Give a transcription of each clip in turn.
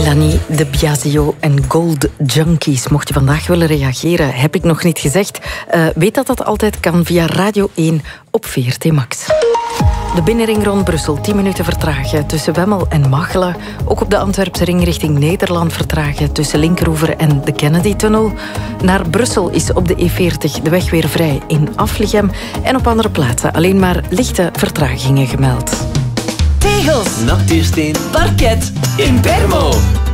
Melanie de Biasio en Gold Junkies. Mocht je vandaag willen reageren, heb ik nog niet gezegd. Weet dat altijd kan via Radio 1 op VRT Max. De binnenring rond Brussel, 10 minuten vertragen tussen Wemmel en Machelen. Ook op de Antwerpse ring richting Nederland vertragen tussen Linkeroever en de Kennedy-tunnel. Naar Brussel is op de E40 de weg weer vrij in Aflichem. En op andere plaatsen alleen maar lichte vertragingen gemeld. Tegels, natuursteen, parket, Impermo.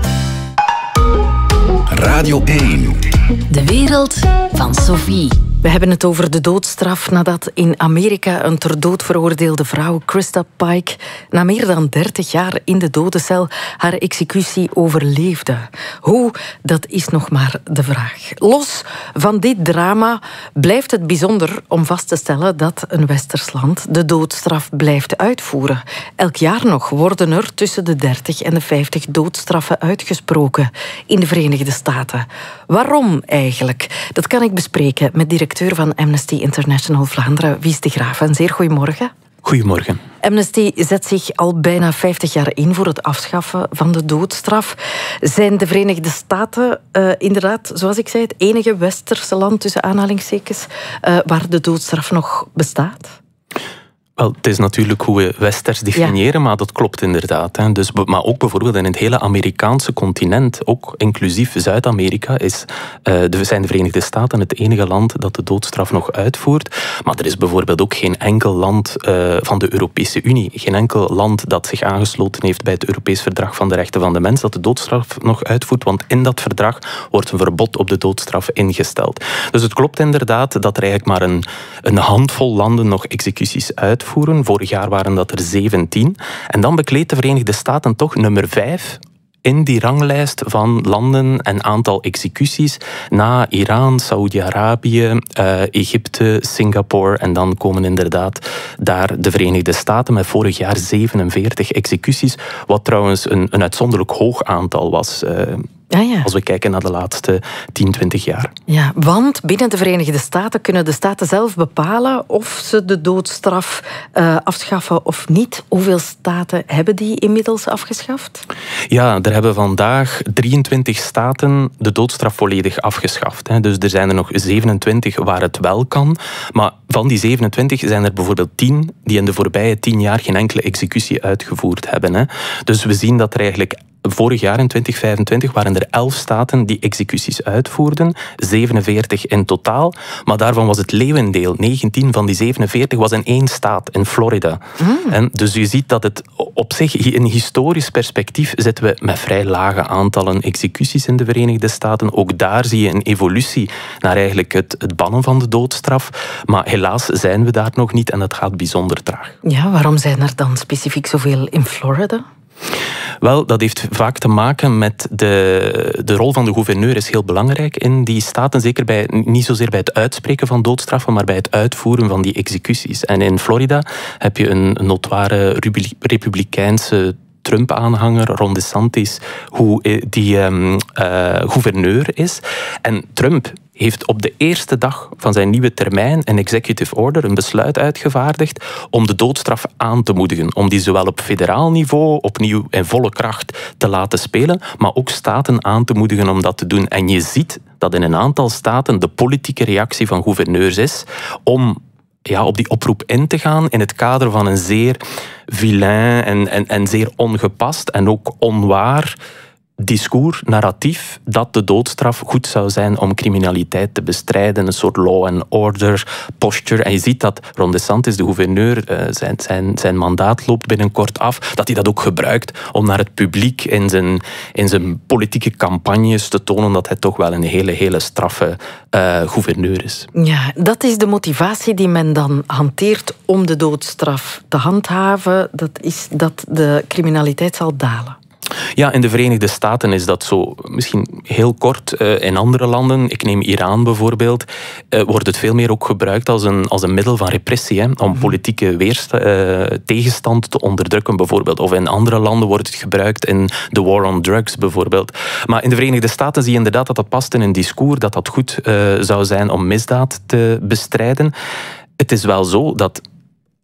Radio 1. De wereld van Sophie. We hebben het over de doodstraf nadat in Amerika een ter dood veroordeelde vrouw, Krista Pike, na meer dan 30 jaar in de dodencel haar executie overleefde. Hoe, dat is nog maar de vraag. Los van dit drama blijft het bijzonder om vast te stellen dat een westers land de doodstraf blijft uitvoeren. Elk jaar nog worden er tussen de 30 en de 50 doodstraffen uitgesproken in de Verenigde Staten. Waarom eigenlijk? Dat kan ik bespreken met directeur van Amnesty International Vlaanderen, Wies de Graaf. Een zeer goedemorgen. Goedemorgen. Amnesty zet zich al bijna 50 jaar in voor het afschaffen van de doodstraf. Zijn de Verenigde Staten inderdaad, zoals ik zei, het enige westerse land tussen aanhalingstekens waar de doodstraf nog bestaat? Wel, het is natuurlijk hoe we westers definiëren, maar dat klopt inderdaad. Hè. Dus, maar ook bijvoorbeeld in het hele Amerikaanse continent, ook inclusief Zuid-Amerika, zijn de Verenigde Staten het enige land dat de doodstraf nog uitvoert. Maar er is bijvoorbeeld ook geen enkel land van de Europese Unie, geen enkel land dat zich aangesloten heeft bij het Europees Verdrag van de Rechten van de Mens, dat de doodstraf nog uitvoert, want in dat verdrag wordt een verbod op de doodstraf ingesteld. Dus het klopt inderdaad dat er eigenlijk maar een handvol landen nog executies uitvoeren. Vorig jaar waren dat er 17. En dan bekleedt de Verenigde Staten toch nummer 5 in die ranglijst van landen en aantal executies na Iran, Saoedi-Arabië, Egypte, Singapore en dan komen inderdaad daar de Verenigde Staten met vorig jaar 47 executies, wat trouwens een uitzonderlijk hoog aantal was. Als we kijken naar de laatste 10, 20 jaar. Ja, want binnen de Verenigde Staten kunnen de staten zelf bepalen of ze de doodstraf afschaffen of niet. Hoeveel staten hebben die inmiddels afgeschaft? Ja, er hebben vandaag 23 staten de doodstraf volledig afgeschaft. Dus er zijn er nog 27 waar het wel kan. Maar van die 27 zijn er bijvoorbeeld 10 die in de voorbije 10 jaar geen enkele executie uitgevoerd hebben. Dus we zien dat er eigenlijk vorig jaar in 2025 waren er 11 staten die executies uitvoerden, 47 in totaal. Maar daarvan was het leeuwendeel, 19 van die 47, was in 1 staat, in Florida. En dus je ziet dat het op zich, in historisch perspectief, zitten we met vrij lage aantallen executies in de Verenigde Staten. Ook daar zie je een evolutie naar eigenlijk het bannen van de doodstraf. Maar helaas zijn we daar nog niet en dat gaat bijzonder traag. Ja, waarom zijn er dan specifiek zoveel in Florida? Wel, dat heeft vaak te maken met de rol van de gouverneur is heel belangrijk in die staten. Zeker niet zozeer bij het uitspreken van doodstraffen, maar bij het uitvoeren van die executies. En in Florida heb je een notoire republikeinse Trump-aanhanger, Ron DeSantis, hoe die gouverneur is. En Trump heeft op de eerste dag van zijn nieuwe termijn een executive order, een besluit uitgevaardigd om de doodstraf aan te moedigen. Om die zowel op federaal niveau opnieuw in volle kracht te laten spelen, maar ook staten aan te moedigen om dat te doen. En je ziet dat in een aantal staten de politieke reactie van gouverneurs is om op die oproep in te gaan in het kader van een zeer vilain en zeer ongepast en ook onwaar discours, narratief, dat de doodstraf goed zou zijn om criminaliteit te bestrijden. Een soort law and order posture. En je ziet dat Ron DeSantis, de gouverneur, zijn mandaat loopt binnenkort af, dat hij dat ook gebruikt om naar het publiek in zijn politieke campagnes te tonen dat hij toch wel een hele straffe gouverneur is. Ja, dat is de motivatie die men dan hanteert om de doodstraf te handhaven. Dat is dat de criminaliteit zal dalen. Ja, in de Verenigde Staten is dat zo. Misschien heel kort. In andere landen, ik neem Iran bijvoorbeeld, wordt het veel meer ook gebruikt als een middel van repressie, om politieke tegenstand te onderdrukken bijvoorbeeld. Of in andere landen wordt het gebruikt in de war on drugs bijvoorbeeld. Maar in de Verenigde Staten zie je inderdaad dat past in een discours, dat goed zou zijn om misdaad te bestrijden. Het is wel zo dat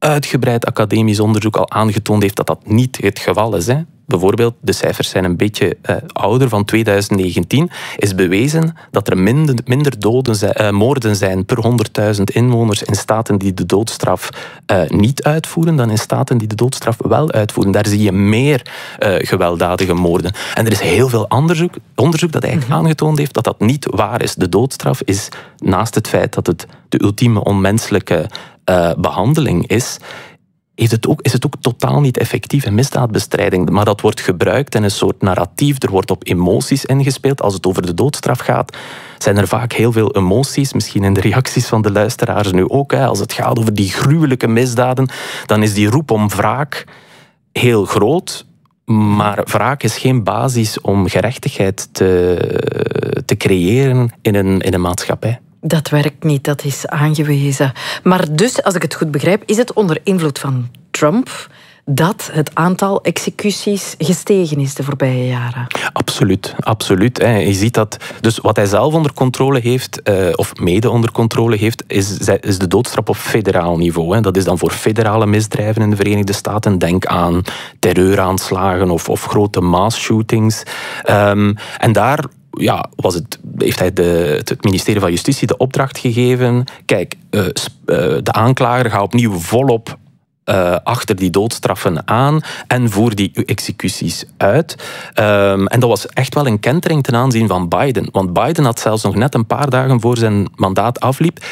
uitgebreid academisch onderzoek al aangetoond heeft dat dat niet het geval is. Hè. Bijvoorbeeld, de cijfers zijn een beetje ouder, van 2019, is bewezen dat er minder moorden zijn per 100.000 inwoners in staten die de doodstraf niet uitvoeren dan in staten die de doodstraf wel uitvoeren. Daar zie je meer gewelddadige moorden. En er is heel veel onderzoek dat eigenlijk aangetoond heeft dat dat niet waar is. De doodstraf is, naast het feit dat het de ultieme onmenselijke behandeling is het ook totaal niet effectief in misdaadbestrijding. Maar dat wordt gebruikt in een soort narratief. Er wordt op emoties ingespeeld. Als het over de doodstraf gaat, zijn er vaak heel veel emoties. Misschien in de reacties van de luisteraars nu ook. Als het gaat over die gruwelijke misdaden, dan is die roep om wraak heel groot. Maar wraak is geen basis om gerechtigheid te creëren in een maatschappij. Dat werkt niet, dat is aangewezen. Maar dus, als ik het goed begrijp, is het onder invloed van Trump dat het aantal executies gestegen is de voorbije jaren? Absoluut, absoluut. Je ziet dat. Dus wat hij zelf onder controle heeft, of mede onder controle heeft, is de doodstraf op federaal niveau. Dat is dan voor federale misdrijven in de Verenigde Staten. Denk aan terreuraanslagen of grote mass-shootings. En daar heeft hij het ministerie van Justitie de opdracht gegeven. Kijk, de aanklager gaat opnieuw volop achter die doodstraffen aan en voer die executies uit. En dat was echt wel een kentering ten aanzien van Biden. Want Biden had zelfs nog net een paar dagen voor zijn mandaat afliep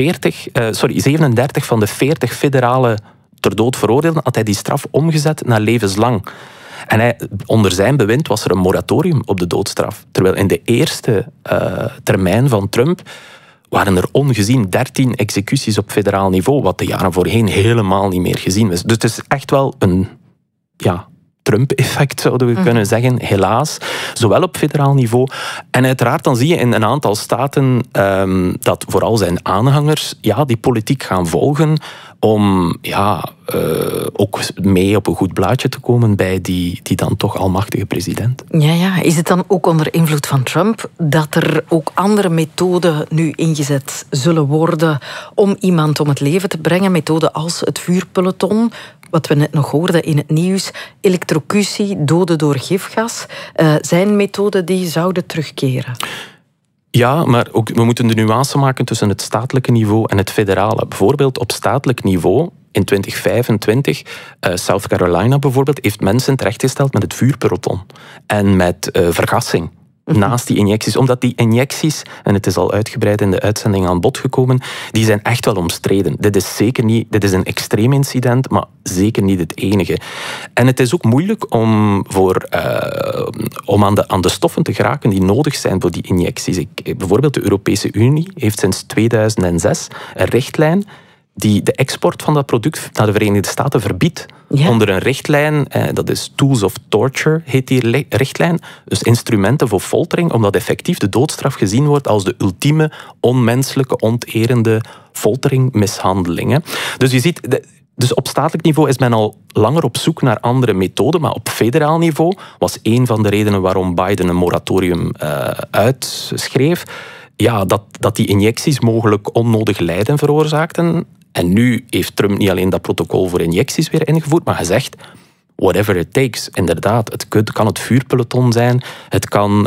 37 van de 40 federale ter dood veroordeelden had hij die straf omgezet naar levenslang. En onder zijn bewind was er een moratorium op de doodstraf. Terwijl in de eerste termijn van Trump waren er ongezien 13 executies op federaal niveau, wat de jaren voorheen helemaal niet meer gezien was. Dus het is echt wel een Trump-effect, zouden we kunnen zeggen, helaas. Zowel op federaal niveau. En uiteraard dan zie je in een aantal staten dat vooral zijn aanhangers die politiek gaan volgen om ook mee op een goed blaadje te komen bij die dan toch almachtige president. Ja. Is het dan ook onder invloed van Trump dat er ook andere methoden nu ingezet zullen worden om iemand om het leven te brengen? Methoden als het vuurpeloton, wat we net nog hoorden in het nieuws, elektrocutie, doden door gifgas, zijn methoden die zouden terugkeren. Ja, maar ook, we moeten de nuance maken tussen het statelijke niveau en het federale. Bijvoorbeeld op statelijk niveau, in 2025, South Carolina bijvoorbeeld, heeft mensen terechtgesteld met het vuurpeloton en met vergassing. Naast die injecties. Omdat die injecties, en het is al uitgebreid in de uitzending aan bod gekomen, die zijn echt wel omstreden. Dit is een extreem incident, maar zeker niet het enige. En het is ook moeilijk om aan de stoffen te geraken die nodig zijn voor die injecties. Bijvoorbeeld de Europese Unie heeft sinds 2006 een richtlijn die de export van dat product naar de Verenigde Staten verbiedt. Ja. Onder een richtlijn, dat is Tools of Torture, heet die richtlijn. Dus instrumenten voor foltering, omdat effectief de doodstraf gezien wordt als de ultieme, onmenselijke, onterende foltering, mishandeling. Dus je ziet, dus op statelijk niveau is men al langer op zoek naar andere methoden, maar op federaal niveau was een van de redenen waarom Biden een moratorium uitschreef, dat die injecties mogelijk onnodig lijden veroorzaakten. En nu heeft Trump niet alleen dat protocol voor injecties weer ingevoerd, maar gezegd, whatever it takes. Inderdaad, het kan het vuurpeloton zijn, het kan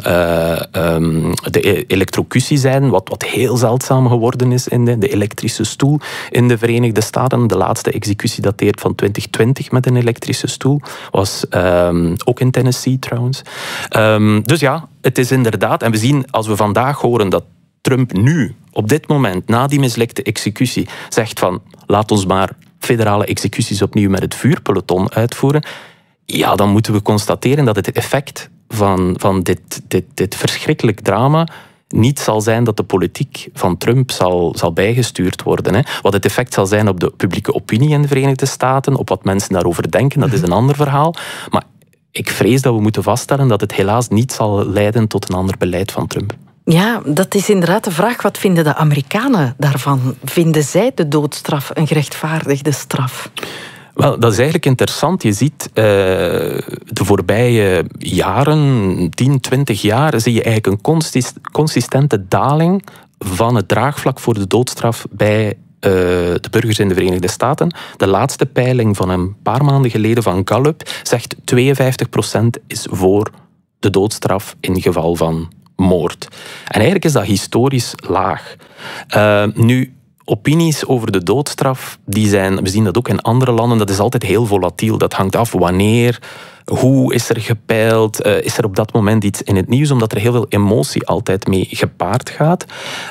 de elektrocutie zijn, wat heel zeldzaam geworden is in de elektrische stoel in de Verenigde Staten. De laatste executie dateert van 2020 met een elektrische stoel. Was ook in Tennessee trouwens. Dus ja, het is inderdaad, en we zien als we vandaag horen dat Trump nu, op dit moment, na die mislukte executie, zegt van laat ons maar federale executies opnieuw met het vuurpeloton uitvoeren, dan moeten we constateren dat het effect van dit verschrikkelijk drama niet zal zijn dat de politiek van Trump zal bijgestuurd worden. Wat het effect zal zijn op de publieke opinie in de Verenigde Staten, op wat mensen daarover denken, dat is een ander verhaal. Maar ik vrees dat we moeten vaststellen dat het helaas niet zal leiden tot een ander beleid van Trump. Ja, dat is inderdaad de vraag. Wat vinden de Amerikanen daarvan? Vinden zij de doodstraf een gerechtvaardigde straf? Wel, dat is eigenlijk interessant. Je ziet de voorbije jaren, 10, 20 jaar, zie je eigenlijk een consistente daling van het draagvlak voor de doodstraf bij de burgers in de Verenigde Staten. De laatste peiling van een paar maanden geleden van Gallup zegt 52% is voor de doodstraf in geval van moord. En eigenlijk is dat historisch laag. Nu, opinies over de doodstraf, we zien dat ook in andere landen, dat is altijd heel volatiel. Dat hangt af wanneer, hoe is er gepeild, is er op dat moment iets in het nieuws, omdat er heel veel emotie altijd mee gepaard gaat.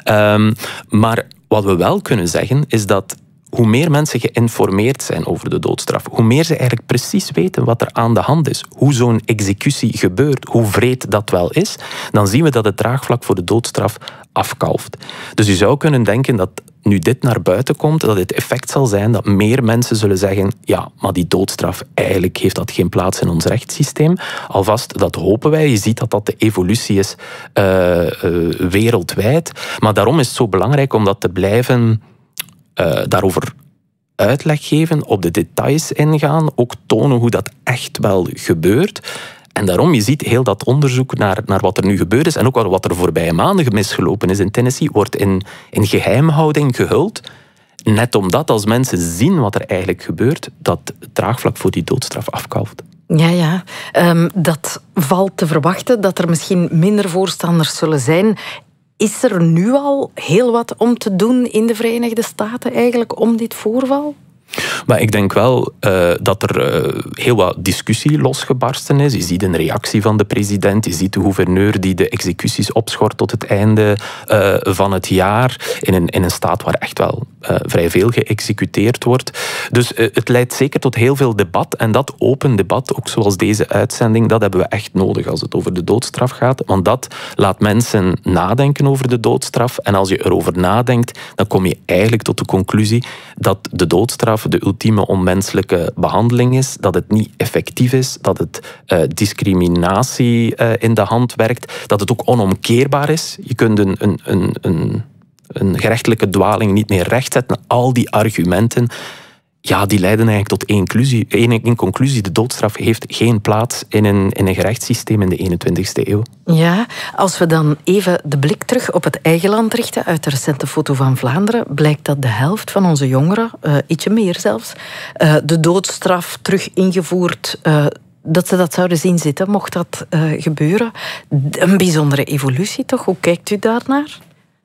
Maar wat we wel kunnen zeggen, is dat hoe meer mensen geïnformeerd zijn over de doodstraf, hoe meer ze eigenlijk precies weten wat er aan de hand is, hoe zo'n executie gebeurt, hoe wreed dat wel is, dan zien we dat het draagvlak voor de doodstraf afkalft. Dus je zou kunnen denken dat nu dit naar buiten komt, dat het effect zal zijn dat meer mensen zullen zeggen, ja, maar die doodstraf, eigenlijk heeft dat geen plaats in ons rechtssysteem. Alvast, dat hopen wij. Je ziet dat dat de evolutie is wereldwijd. Maar daarom is het zo belangrijk om dat te blijven daarover uitleg geven, op de details ingaan, ook tonen hoe dat echt wel gebeurt. En daarom, je ziet heel dat onderzoek naar wat er nu gebeurd is en ook wat er voorbije maanden misgelopen is in Tennessee, wordt in geheimhouding gehuld. Net omdat als mensen zien wat er eigenlijk gebeurt, dat het draagvlak voor die doodstraf afkalft. Ja. Dat valt te verwachten, dat er misschien minder voorstanders zullen zijn. Is er nu al heel wat om te doen in de Verenigde Staten eigenlijk om dit voorval? Maar ik denk wel dat er heel wat discussie losgebarsten is. Je ziet een reactie van de president, je ziet de gouverneur die de executies opschort tot het einde van het jaar, in een staat waar echt wel vrij veel geëxecuteerd wordt. Dus het leidt zeker tot heel veel debat. En dat open debat, ook zoals deze uitzending, dat hebben we echt nodig als het over de doodstraf gaat. Want dat laat mensen nadenken over de doodstraf. En als je erover nadenkt, dan kom je eigenlijk tot de conclusie dat de doodstraf de ultieme onmenselijke behandeling is, dat het niet effectief is, dat het discriminatie in de hand werkt, dat het ook onomkeerbaar is. Je kunt een gerechtelijke dwaling niet meer rechtzetten. Al die argumenten, ja, die leiden eigenlijk tot één conclusie. De doodstraf heeft geen plaats in een gerechtssysteem in de 21ste eeuw. Ja, als we dan even de blik terug op het eigen land richten, uit de recente foto van Vlaanderen, blijkt dat de helft van onze jongeren, ietsje meer zelfs, de doodstraf terug ingevoerd, dat ze dat zouden zien zitten, mocht dat gebeuren. Een bijzondere evolutie toch? Hoe kijkt u daarnaar?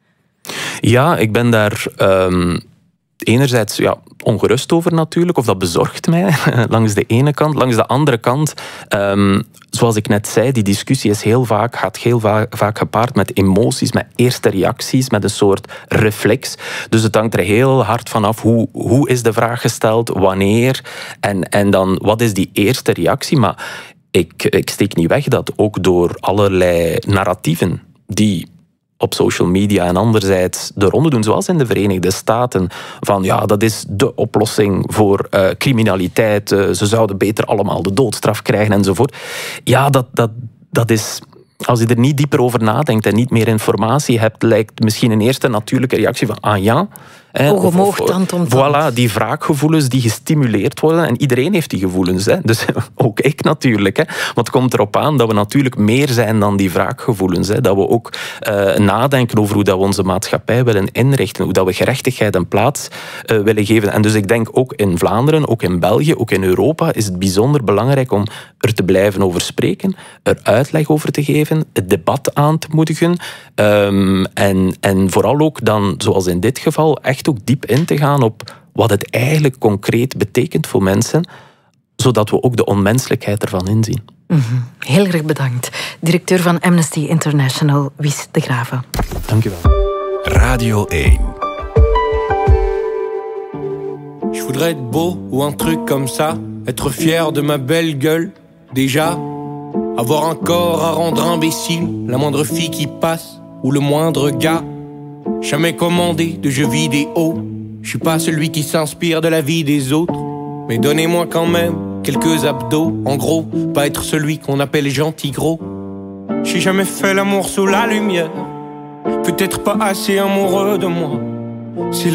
Ja, ik ben daar enerzijds ongerust over natuurlijk, of dat bezorgt mij langs de ene kant. Langs de andere kant, zoals ik net zei, die discussie gaat heel vaak gepaard met emoties, met eerste reacties, met een soort reflex. Dus het hangt er heel hard vanaf hoe is de vraag gesteld, wanneer en dan wat is die eerste reactie. Maar ik steek niet weg dat ook door allerlei narratieven die op social media en anderzijds de ronde doen, zoals in de Verenigde Staten, van ja, dat is de oplossing voor criminaliteit, ze zouden beter allemaal de doodstraf krijgen enzovoort. Ja, dat is... Als je er niet dieper over nadenkt en niet meer informatie hebt, lijkt misschien een eerste natuurlijke reactie van ja. Oog tand om tand. Voilà, die wraakgevoelens die gestimuleerd worden. En iedereen heeft die gevoelens. Dus ook ik natuurlijk. Maar het komt erop aan dat we natuurlijk meer zijn dan die wraakgevoelens. Dat we ook nadenken over hoe dat we onze maatschappij willen inrichten. Hoe dat we gerechtigheid een plaats willen geven. En dus ik denk ook in Vlaanderen, ook in België, ook in Europa is het bijzonder belangrijk om er te blijven over spreken. Er uitleg over te geven. Het debat aan te moedigen. En vooral ook dan, zoals in dit geval, echt ook diep in te gaan op wat het eigenlijk concreet betekent voor mensen, zodat we ook de onmenselijkheid ervan inzien. Heel erg bedankt. Directeur van Amnesty International, Wies de Graeve. Dank u wel. Radio 1. Je voudrais être beau ou un truc comme ça, être fier de ma belle gueule, déjà. Avoir un corps à rendre imbécile, la moindre fille qui passe, ou le moindre gars. Jamais commandé de jeux vidéo, je suis pas celui qui s'inspire de la vie des autres. Mais donnez-moi quand même quelques abdos, en gros, pas être celui qu'on appelle gentil gros. J'ai jamais fait l'amour sous la lumière, peut-être pas assez amoureux de moi. C'est